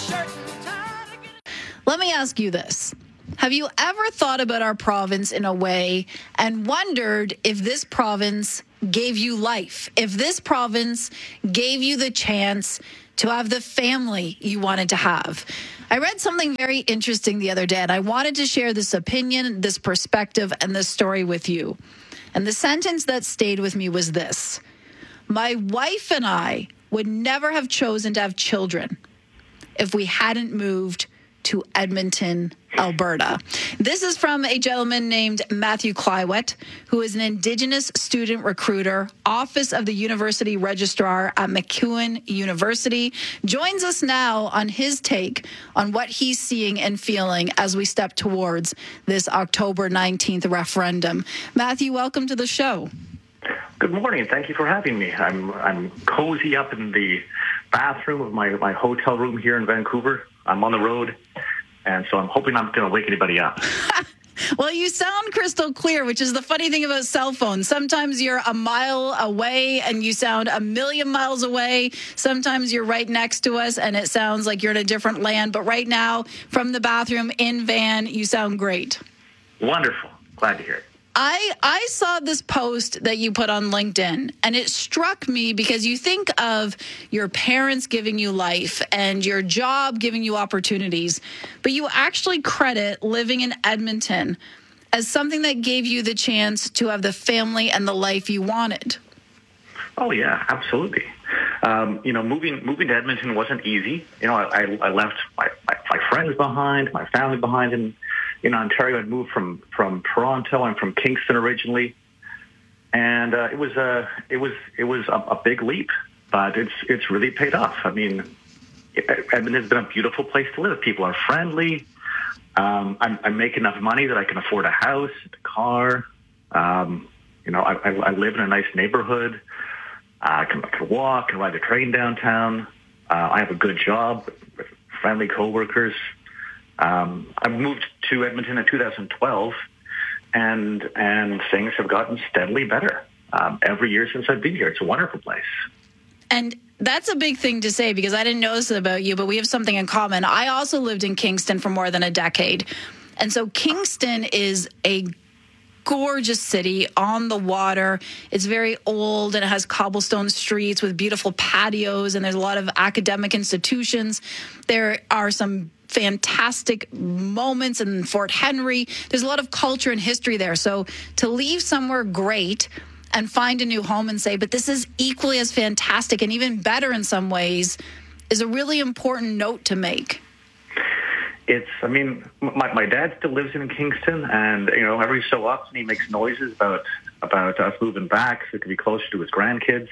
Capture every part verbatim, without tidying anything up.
Let me ask you this. Have you ever thought about our province in a way and wondered if this province gave you life, if this province gave you the chance to have the family you wanted to have? I read something very interesting the other day, and I wanted to share this opinion, this perspective, and this story with you. And the sentence that stayed with me was this: my wife and I would never have chosen to have children if we hadn't moved to Edmonton, Alberta. This is from a gentleman named Matthew Clywett, who is an Indigenous student recruiter, Office of the University Registrar at MacEwan University. Joins us now on his take on what he's seeing and feeling as we step towards this October nineteenth referendum. Matthew, welcome to the show. Good morning. Thank you for having me. I'm I'm cozy up in the bathroom of my, my hotel room here in Vancouver. I'm on the road, and so I'm hoping I'm going to wake anybody up. Well, you sound crystal clear, which is the funny thing about cell phones. Sometimes you're a mile away and you sound a million miles away. Sometimes you're right next to us and it sounds like you're in a different land. But right now, from the bathroom in Van, you sound great. Wonderful. Glad to hear it. I, I saw this post that you put on LinkedIn, and it struck me because you think of your parents giving you life and your job giving you opportunities, but you actually credit living in Edmonton as something that gave you the chance to have the family and the life you wanted. Oh, yeah, absolutely. Um, you know, moving moving to Edmonton wasn't easy. You know, I, I left my, my, my friends behind, my family behind, and in Ontario. I'd moved from, from Toronto. I'm from Kingston originally, and uh, it was a it was it was a, a big leap, but it's it's really paid off. I mean, Edmonton's been a beautiful place to live. People are friendly. Um, I'm, I make enough money that I can afford a house, a car. Um, you know, I, I, I live in a nice neighborhood. Uh, I can, I can walk and ride the train downtown. Uh, I have a good job with friendly coworkers. Um, I moved to Edmonton in two thousand twelve, and and things have gotten steadily better um, every year since I've been here. It's a wonderful place. And that's a big thing to say because I didn't know this about you, but we have something in common. I also lived in Kingston for more than a decade. And so Kingston is a gorgeous city on the water. It's very old and it has cobblestone streets with beautiful patios, and there's a lot of academic institutions. There are some fantastic moments in Fort Henry. There's a lot of culture and history there. So to leave somewhere great and find a new home and say, but this is equally as fantastic and even better in some ways, is a really important note to make. It's, I mean, my, my dad still lives in Kingston, and, you know, every so often he makes noises about, about us moving back so he can be closer to his grandkids.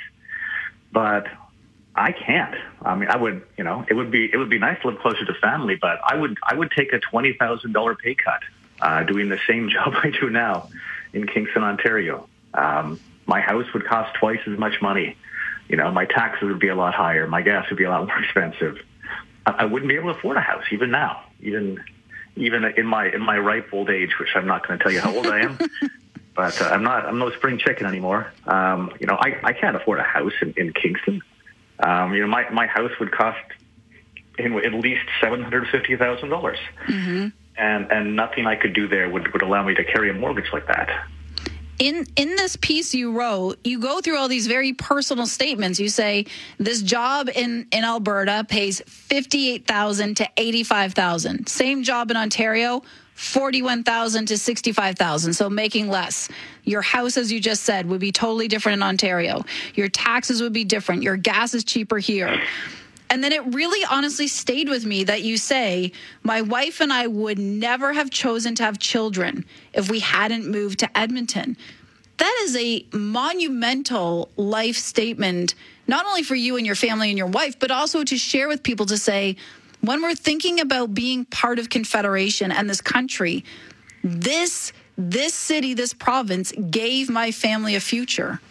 But I can't. I mean, I would, you know, it would be, it would be nice to live closer to family, but I would, I would take a twenty thousand dollars pay cut, uh, doing the same job I do now in Kingston, Ontario. Um, my house would cost twice as much money. You know, my taxes would be a lot higher. My gas would be a lot more expensive. I, I wouldn't be able to afford a house even now, even, even in my, in my ripe old age, which I'm not going to tell you how old I am. But uh, I'm not, I'm no spring chicken anymore. Um, you know, I, I can't afford a house in, in Kingston. Um, you know, my, my house would cost in, at least seven hundred fifty thousand dollars. Mm-hmm. And and nothing I could do there would, would allow me to carry a mortgage like that. In in this piece you wrote, you go through all these very personal statements. You say, this job in, in Alberta pays fifty-eight thousand dollars to eighty-five thousand dollars. Same job in Ontario, forty-one thousand dollars to sixty-five thousand dollars, so making less. Your house, as you just said, would be totally different in Ontario. Your taxes would be different. Your gas is cheaper here. And then it really honestly stayed with me that you say, my wife and I would never have chosen to have children if we hadn't moved to Edmonton. That is a monumental life statement, not only for you and your family and your wife, but also to share with people to say, when we're thinking about being part of Confederation and this country, this this city, this province gave my family a future.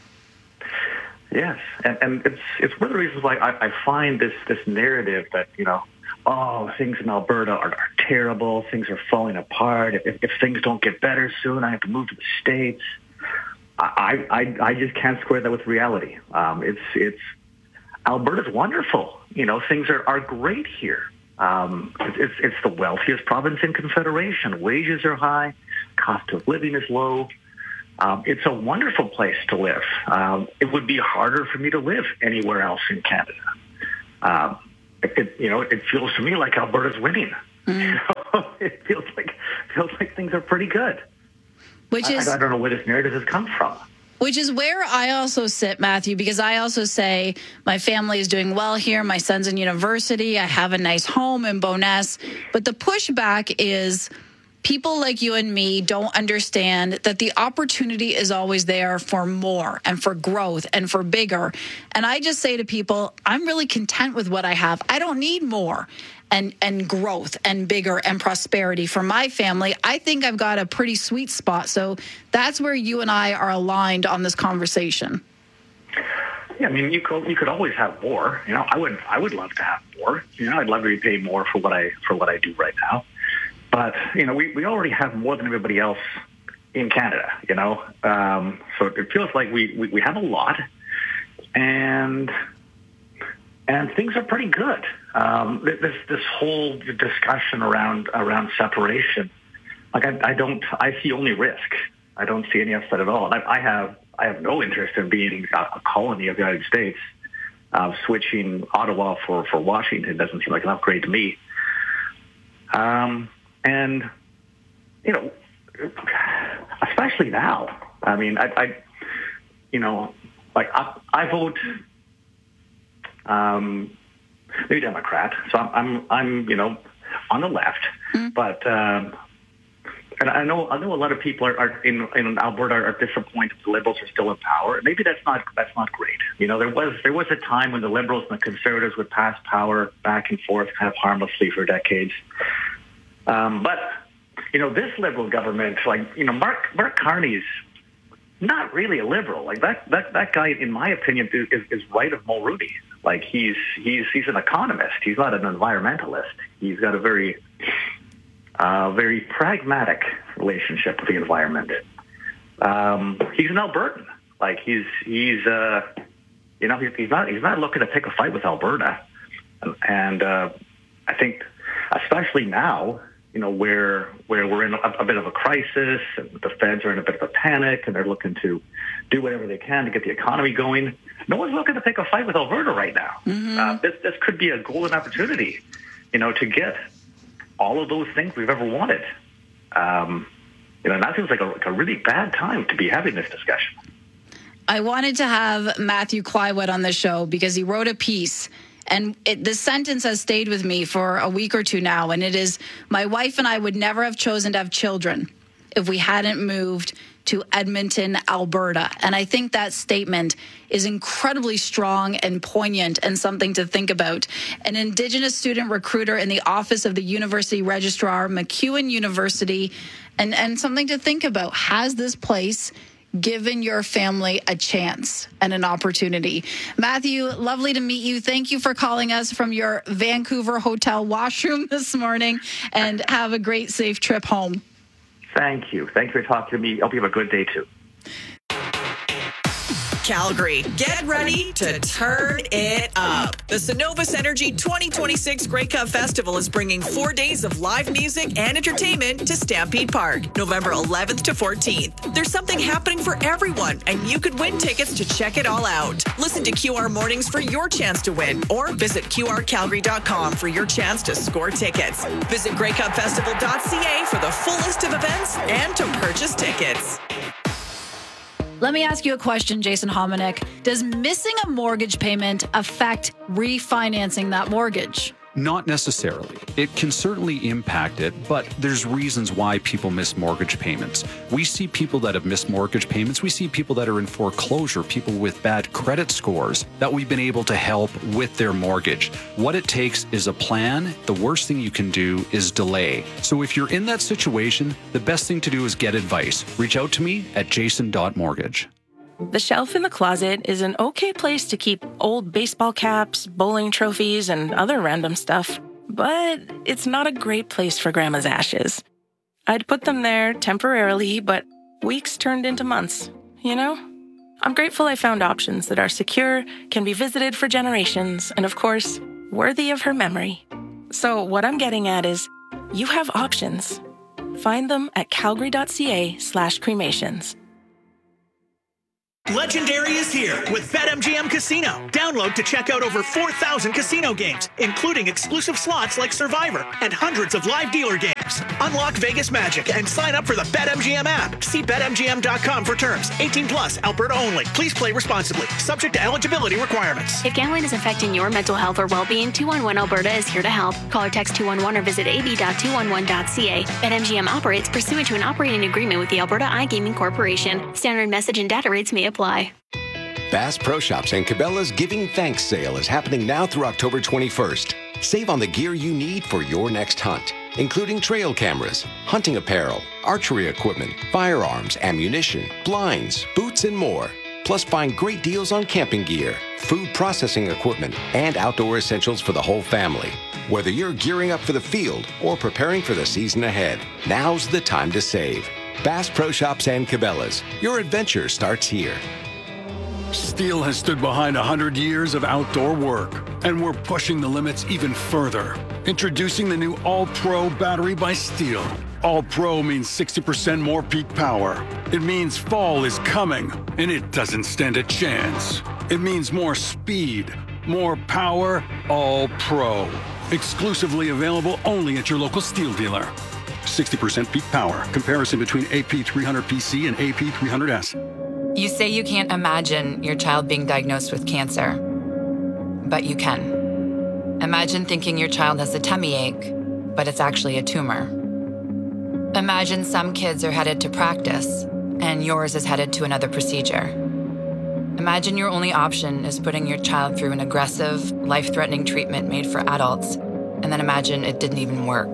Yes, and, and it's it's one of the reasons why I, I find this this narrative that, you know, oh, things in Alberta are, are terrible, things are falling apart. If, if things don't get better soon, I have to move to the States. I I, I just can't square that with reality. Um, it's it's Alberta's wonderful. You know, things are, are great here. Um, it's, it's the wealthiest province in Confederation. Wages are high. Cost of living is low. Um, it's a wonderful place to live. Um, it would be harder for me to live anywhere else in Canada. Um, it, it, you know, it feels to me like Alberta's winning. Mm. You know, it feels like feels like things are pretty good. Which is I, I don't know where this narrative has come from. Which is where I also sit, Matthew, because I also say my family is doing well here. My son's in university. I have a nice home in Bowness. But the pushback is people like you and me don't understand that the opportunity is always there for more and for growth and for bigger. And I just say to people, I'm really content with what I have. I don't need more and, and growth and bigger and prosperity for my family. I think I've got a pretty sweet spot. So that's where you and I are aligned on this conversation. Yeah, I mean, you could you could always have more. You know, I would I would love to have more. You know, I'd love to be paid more for what I for what I do right now. But, you know, we, we already have more than everybody else in Canada, you know. Um, so it feels like we, we, we have a lot, and and things are pretty good. Um, this this whole discussion around around separation, like I, I don't, I see only risk. I don't see any upside at all. And I, I have I have no interest in being a colony of the United States. Uh, switching Ottawa for, for Washington doesn't seem like an upgrade to me. Um. And, you know, especially now, I mean, I, I you know, like I, I vote um, maybe Democrat, so I'm, I'm, I'm, you know, on the left, mm. but, um, and I know, I know a lot of people are, are in, in Alberta are disappointed the Liberals are still in power. Maybe that's not, that's not great. You know, there was, there was a time when the Liberals and the Conservatives would pass power back and forth kind of harmlessly for decades. Um, but, you know, this Liberal government, like, you know, Mark Mark Carney's not really a Liberal. Like, that that, that guy, in my opinion, is, is right of Mulrooney. Like, he's he's he's an economist. He's not an environmentalist. He's got a very, uh, very pragmatic relationship with the environment. Um, he's an Albertan. Like, he's, he's uh, you know, he's, he's not he's not looking to pick a fight with Alberta. And, and uh, I think, especially now, you know, where where we're in a, a bit of a crisis, and the feds are in a bit of a panic, and they're looking to do whatever they can to get the economy going. No one's looking to pick a fight with Alberta right now. Mm-hmm. Uh, this this could be a golden opportunity, you know, to get all of those things we've ever wanted. Um, you know, and that feels like a, like a really bad time to be having this discussion. I wanted to have Matthew Clywood on the show because he wrote a piece. And it, this sentence has stayed with me for a week or two now, and it is, my wife and I would never have chosen to have children if we hadn't moved to Edmonton, Alberta. And I think that statement is incredibly strong and poignant and something to think about. An Indigenous student recruiter in the office of the University Registrar, MacEwan University, and, and something to think about. Has this place given your family a chance and an opportunity? Matthew, lovely to meet you. Thank you for calling us from your Vancouver hotel washroom this morning, and have a great, safe trip home. Thank you. Thank you for talking to me. Hope you have a good day, too. Calgary, get ready to turn it up. The Cenovus Energy twenty twenty-six Grey Cup Festival is bringing four days of live music and entertainment to Stampede Park, November eleventh to fourteenth. There's something happening for everyone, and you could win tickets to check it all out. Listen to Q R Mornings for your chance to win, or visit Q R Calgary dot com for your chance to score tickets. Visit Grey Cup Festival dot C A for the full list of events and to purchase tickets. Let me ask you a question, Jason Hominick. Does missing a mortgage payment affect refinancing that mortgage? Not necessarily. It can certainly impact it, but there's reasons why people miss mortgage payments. We see people that have missed mortgage payments. We see people that are in foreclosure, people with bad credit scores that we've been able to help with their mortgage. What it takes is a plan. The worst thing you can do is delay. So if you're in that situation, the best thing to do is get advice. Reach out to me at jason dot mortgage. The shelf in the closet is an okay place to keep old baseball caps, bowling trophies, and other random stuff. But it's not a great place for Grandma's ashes. I'd put them there temporarily, but weeks turned into months, you know? I'm grateful I found options that are secure, can be visited for generations, and of course, worthy of her memory. So what I'm getting at is you have options. Find them at calgary.ca slash cremations. Legendary is here with BetMGM Casino. Download to check out over four thousand casino games, including exclusive slots like Survivor and hundreds of live dealer games. Unlock Vegas magic and sign up for the BetMGM app. See Bet M G M dot com for terms. eighteen plus, Alberta only. Please play responsibly. Subject to eligibility requirements. If gambling is affecting your mental health or well-being, two one one Alberta is here to help. Call or text two one one or visit a b dot two one one dot c a. BetMGM operates pursuant to an operating agreement with the Alberta iGaming Corporation. Standard message and data rates may apply. Bass Pro Shops and Cabela's Giving Thanks sale is happening now through October twenty-first. Save on the gear you need for your next hunt, including trail cameras, hunting apparel, archery equipment, firearms, ammunition, blinds, boots, and more. Plus, find great deals on camping gear, food processing equipment, and outdoor essentials for the whole family. Whether you're gearing up for the field or preparing for the season ahead, now's the time to save. Bass Pro Shops and Cabela's. Your adventure starts here. Steel has stood behind one hundred years of outdoor work, and we're pushing the limits even further. Introducing the new All-Pro battery by Steel. All-Pro means sixty percent more peak power. It means fall is coming, and it doesn't stand a chance. It means more speed, more power, All-Pro. Exclusively available only at your local Steel dealer. sixty percent peak power. Comparison between A P three hundred P C and A P three hundred S. You say you can't imagine your child being diagnosed with cancer, but you can. Imagine thinking your child has a tummy ache, but it's actually a tumor. Imagine some kids are headed to practice, and yours is headed to another procedure. Imagine your only option is putting your child through an aggressive, life-threatening treatment made for adults, and then imagine it didn't even work.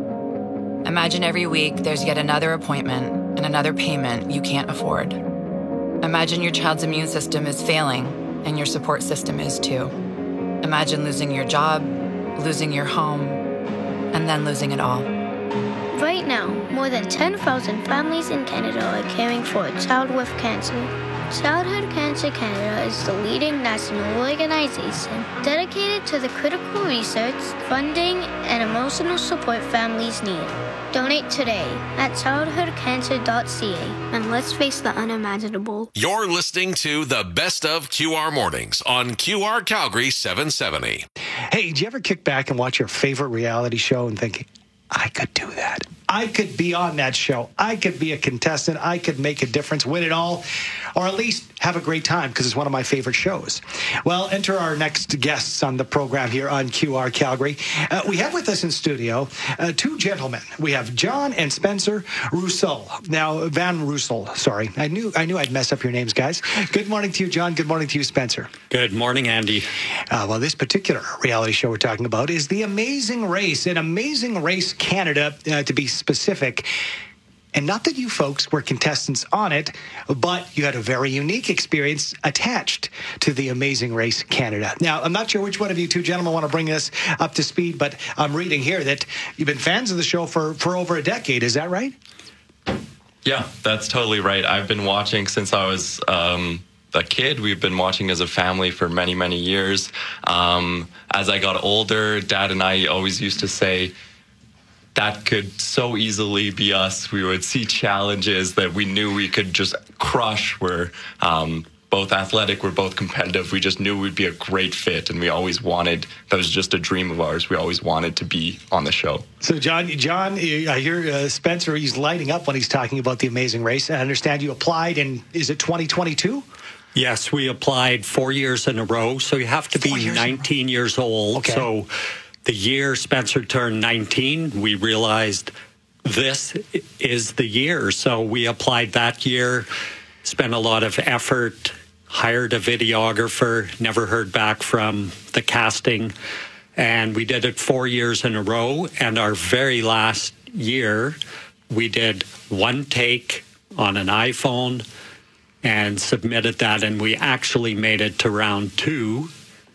Imagine every week there's yet another appointment and another payment you can't afford. Imagine your child's immune system is failing, and your support system is too. Imagine losing your job, losing your home, and then losing it all. Right now, more than ten thousand families in Canada are caring for a child with cancer. Childhood Cancer Canada is the leading national organization dedicated to the critical research, funding, and emotional support families need. Donate today at childhood cancer dot c a and let's face the unimaginable. You're listening to the Best of Q R Mornings on Q R Calgary seven seventy. Hey, do you ever kick back and watch your favorite reality show and think, I could do that? I could be on that show. I could be a contestant. I could make a difference, win it all, or at least have a great time because it's one of my favorite shows. Well, enter our next guests on the program here on Q R Calgary. Uh, we have with us in studio uh, two gentlemen. We have John and Spencer Russell. Now, Van Russell, sorry. I knew I knew I'd mess up your names, guys. Good morning to you, John. Good morning to you, Spencer. Good morning, Andy. Uh, well, this particular reality show we're talking about is The Amazing Race, an Amazing Race Canada, uh, to be specific. And not that you folks were contestants on it, but you had a very unique experience attached to The Amazing Race Canada. Now, I'm not sure which one of you two gentlemen want to bring us up to speed, but I'm reading here that you've been fans of the show for, for over a decade. Is that right? Yeah, that's totally right. I've been watching since I was um, a kid. We've been watching as a family for many, many years. Um, as I got older, Dad and I always used to say, that could so easily be us. We would see challenges that we knew we could just crush. We're um, both athletic, we're both competitive. We just knew we'd be a great fit, and we always wanted, that was just a dream of ours. We always wanted to be on the show. So, John, John, I hear uh, Spencer, he's lighting up when he's talking about The Amazing Race. I understand you applied in, is it twenty twenty-two? Yes, we applied four years in a row, so you have to be nineteen years old. Okay. So the year Spencer turned nineteen, we realized this is the year. So we applied that year, spent a lot of effort, hired a videographer, never heard back from the casting. And we did it four years in a row. And our very last year, we did one take on an iPhone and submitted that. And we actually made it to round two.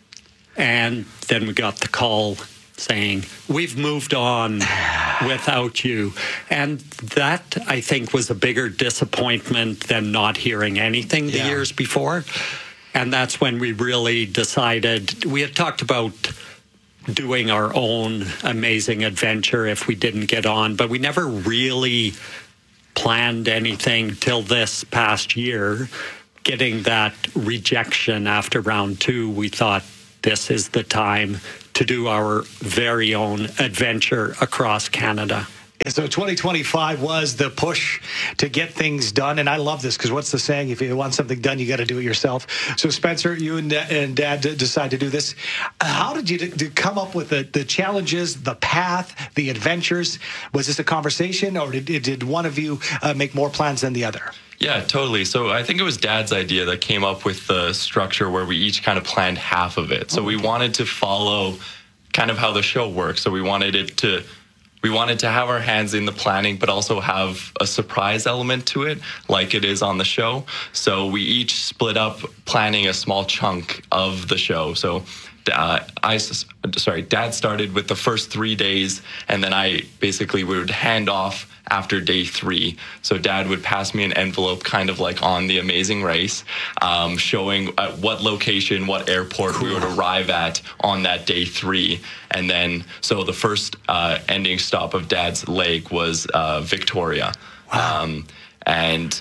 And then we got the call saying, we've moved on without you. And that, I think, was a bigger disappointment than not hearing anything the Yeah. years before. And that's when we really decided, we had talked about doing our own amazing adventure if we didn't get on, but we never really planned anything till this past year. Getting that rejection after round two, we thought this is the time to do our very own adventure across Canada. So twenty twenty-five was the push to get things done. And I love this because what's the saying? If you want something done, you got to do it yourself. So Spencer, you and, and Dad decide to do this. How did you d- d- come up with the, the challenges, the path, the adventures? Was this a conversation or did, did one of you uh, make more plans than the other? Yeah, totally. So I think it was Dad's idea that came up with the structure where we each kind of planned half of it. So we wanted to follow kind of how the show works. So we wanted it to... We wanted to have our hands in the planning, but also have a surprise element to it, like it is on the show. So we each split up planning a small chunk of the show. So uh, I, sorry, Dad started with the first three days, and then I basically would hand off after day three. So Dad would pass me an envelope kind of like on The Amazing Race, um, showing at what location, what airport cool. we would arrive at on that day three. And then, so the first uh, ending stop of Dad's leg was uh, Victoria. Wow. Um, and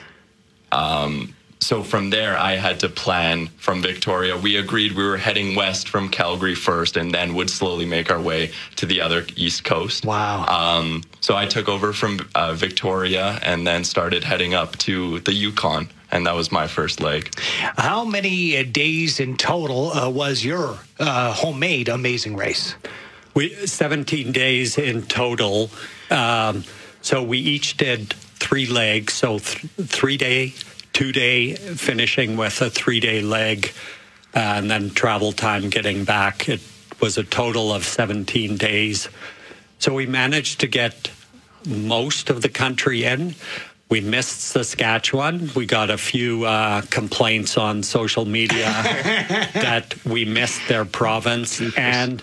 um, so from there, I had to plan from Victoria. We agreed we were heading west from Calgary first and then would slowly make our way to the other east coast. Wow. Um, so I took over from uh, Victoria and then started heading up to the Yukon. And that was my first leg. How many uh, days in total uh, was your uh, homemade Amazing Race? We seventeen days in total. Um, so we each did three legs. So th- three day, two day, finishing with a three day leg, uh, and then travel time getting back. It was a total of seventeen days. So we managed to get most of the country in. We missed Saskatchewan. We got a few uh, complaints on social media that we missed their province. And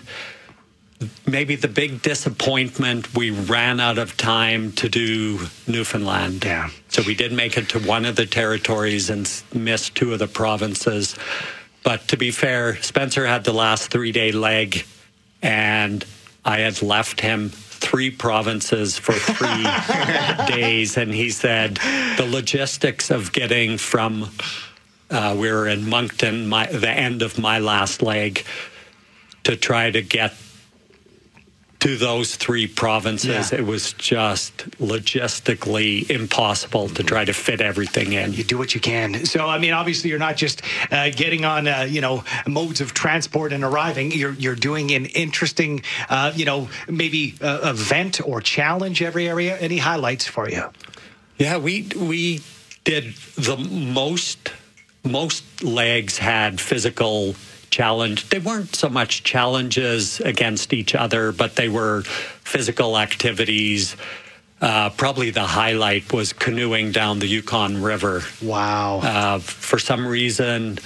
maybe the big disappointment, we ran out of time to do Newfoundland. Yeah. So we did make it to one of the territories and missed two of the provinces. But to be fair, Spencer had the last three-day leg, and I had left him three provinces for three days. And he said the logistics of getting from, uh, we were in Moncton, my, the end of my last leg, to try to get to those three provinces, yeah. It was just logistically impossible to try to fit everything in. You do what you can. So, I mean, obviously, you're not just uh, getting on, uh, you know, modes of transport and arriving. You're you're doing an interesting, uh, you know, maybe uh, event or challenge every area. Any highlights for you? Yeah, we we did the most. Most legs had physical challenge. They weren't so much challenges against each other, but they were physical activities. Uh, probably the highlight was canoeing down the Yukon River. Wow. Uh, for some reason,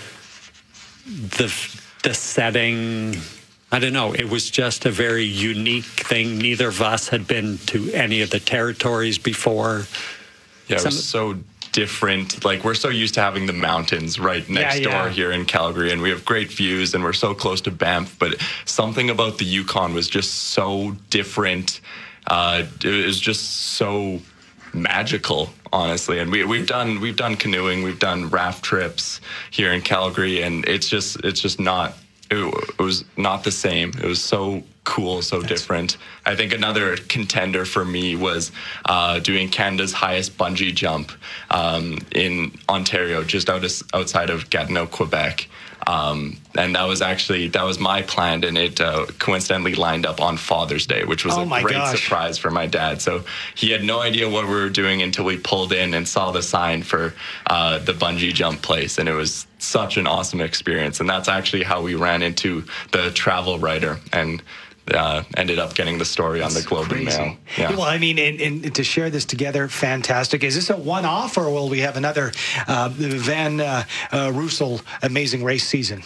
the the setting, I don't know, it was just a very unique thing. Neither of us had been to any of the territories before. Yeah, it some, was so different. Like, we're so used to having the mountains right next yeah, yeah. door here in Calgary, and we have great views, and we're so close to Banff, but something about the Yukon was just so different. Uh, it was just so magical, honestly. And we, we've done we've done canoeing, we've done raft trips here in Calgary, and it's just it's just not it, it was not the same. It was so cool, so That's different. I think another contender for me was uh, doing Canada's highest bungee jump um, in Ontario, just out of, outside of Gatineau, Quebec. Um, and that was actually, that was my plan, and it uh, coincidentally lined up on Father's Day, which was oh a my great gosh. surprise for my dad. So he had no idea what we were doing until we pulled in and saw the sign for uh, the bungee jump place. And it was such an awesome experience. And that's actually how we ran into the travel writer and Uh, ended up getting the story That's on the Globe and Mail. Yeah. Well, I mean, and, and to share this together, fantastic. Is this a one-off, or will we have another uh, Van uh, uh, Russell Amazing Race season?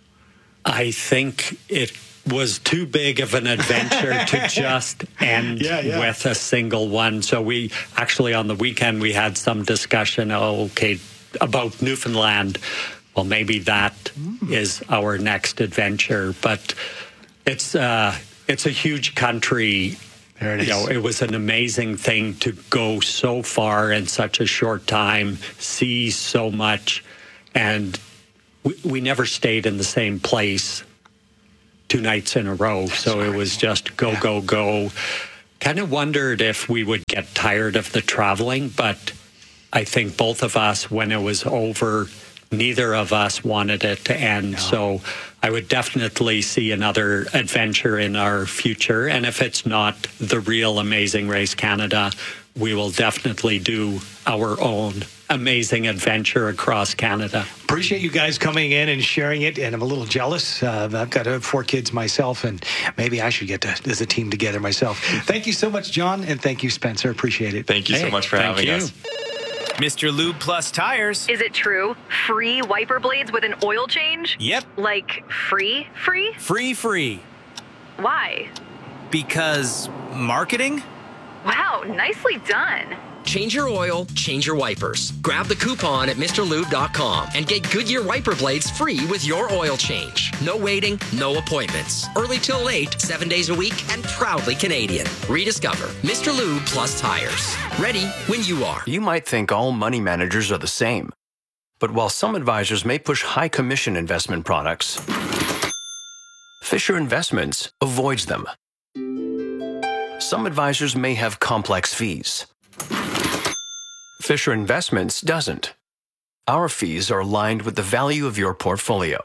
I think it was too big of an adventure to just end yeah, yeah. with a single one. So we actually, on the weekend, we had some discussion, oh, okay, about Newfoundland. Well, maybe that mm. is our next adventure. But It's uh, it's a huge country. There it is. You know, it was an amazing thing to go so far in such a short time, see so much, and we, we never stayed in the same place two nights in a row. That's so great. It was just go, yeah. go, go. Kind of wondered if we would get tired of the traveling, but I think both of us, when it was over, neither of us wanted it to end. No. So I would definitely see another adventure in our future. And if it's not the real Amazing Race Canada, we will definitely do our own amazing adventure across Canada. Appreciate you guys coming in and sharing it, and I'm a little jealous. Uh, I've got uh, four kids myself, and maybe I should get to, as a team together myself. Thank you so much, John, and thank you, Spencer. Appreciate it. Thank you hey, so much for having you. us. Mister Lube Plus Tires. Is it true? Free wiper blades with an oil change? Yep. Like free, free? Free, free. Why? Because marketing? Wow, nicely done. Change your oil, change your wipers. Grab the coupon at Mister Lube dot com and get Goodyear wiper blades free with your oil change. No waiting, no appointments. Early till late, seven days a week, and proudly Canadian. Rediscover Mister Lube Plus Tires. Ready when you are. You might think all money managers are the same. But while some advisors may push high commission investment products, Fisher Investments avoids them. Some advisors may have complex fees. Fisher Investments doesn't. Our fees are aligned with the value of your portfolio.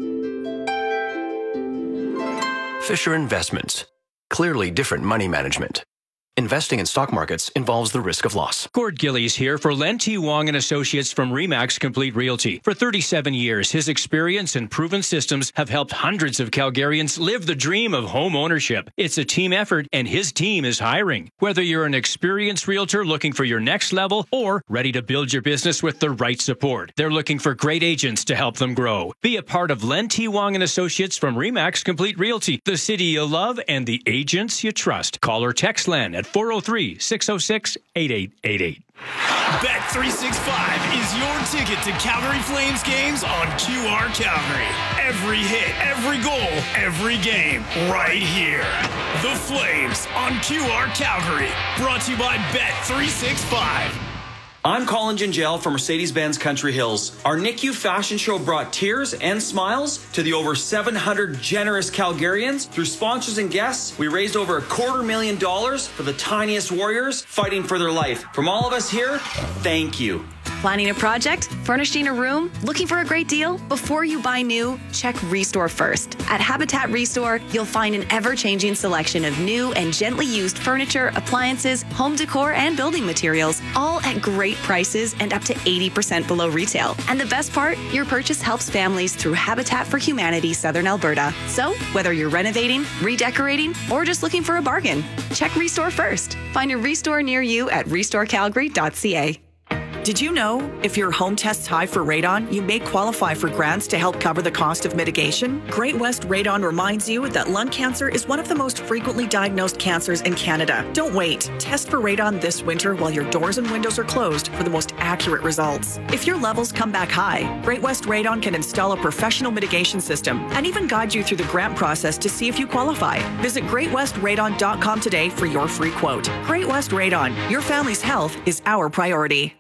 Fisher Investments. Clearly different money management. Investing in stock markets involves the risk of loss. Gord Gillies here for Len T. Wong and Associates from RE/MAX Complete Realty. For thirty-seven years, his experience and proven systems have helped hundreds of Calgarians live the dream of home ownership. It's a team effort, and his team is hiring. Whether you're an experienced realtor looking for your next level or ready to build your business with the right support, they're looking for great agents to help them grow. Be a part of Len T. Wong and Associates from RE/MAX Complete Realty, the city you love and the agents you trust. Call or text Len at four oh three, six oh six, eight eight eight eight. Bet three sixty-five is your ticket to Calgary Flames games on Q R Calgary. Every hit, every goal, every game, right here. The Flames on Q R Calgary. Brought to you by Bet three sixty-five. I'm Colin Gingell from Mercedes-Benz Country Hills. Our N I C U fashion show brought tears and smiles to the over seven hundred generous Calgarians. Through sponsors and guests, we raised over a quarter million dollars for the tiniest warriors fighting for their life. From all of us here, thank you. Planning a project? Furnishing a room? Looking for a great deal? Before you buy new, check Restore first. At Habitat Restore, you'll find an ever-changing selection of new and gently used furniture, appliances, home decor, and building materials, all at great prices and up to eighty percent below retail. And the best part, your purchase helps families through Habitat for Humanity Southern Alberta. So, whether you're renovating, redecorating, or just looking for a bargain, check Restore first. Find a Restore near you at restore calgary dot c a. Did you know if your home tests high for radon, you may qualify for grants to help cover the cost of mitigation? Great West Radon reminds you that lung cancer is one of the most frequently diagnosed cancers in Canada. Don't wait. Test for radon this winter while your doors and windows are closed for the most accurate results. If your levels come back high, Great West Radon can install a professional mitigation system and even guide you through the grant process to see if you qualify. Visit great west radon dot com today for your free quote. Great West Radon. Your family's health is our priority.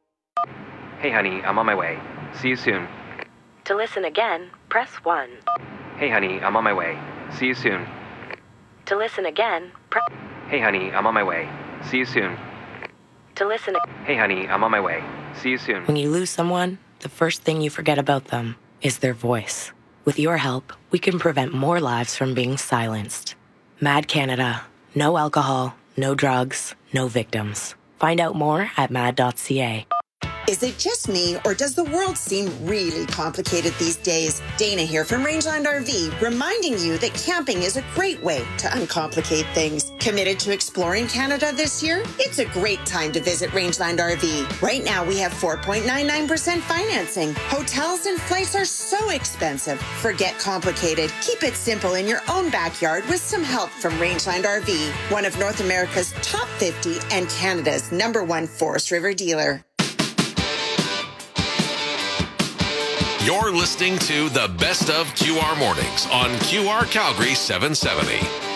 Hey, honey, I'm on my way. See you soon. To listen again, press one. Hey, honey, I'm on my way. See you soon. To listen again, press... Hey, honey, I'm on my way. See you soon. To listen... Hey, honey, I'm on my way. See you soon. When you lose someone, the first thing you forget about them is their voice. With your help, we can prevent more lives from being silenced. Mad Canada. No alcohol, no drugs, no victims. Find out more at mad dot c a. Is it just me, or does the world seem really complicated these days? Dana here from Rangeland R V, reminding you that camping is a great way to uncomplicate things. Committed to exploring Canada this year? It's a great time to visit Rangeland R V. Right now, we have four point nine nine percent financing. Hotels and flights are so expensive. Forget complicated. Keep it simple in your own backyard with some help from Rangeland R V, one of North America's top fifty and Canada's number one Forest River dealer. You're listening to the Best of Q R Mornings on Q R Calgary seven seventy.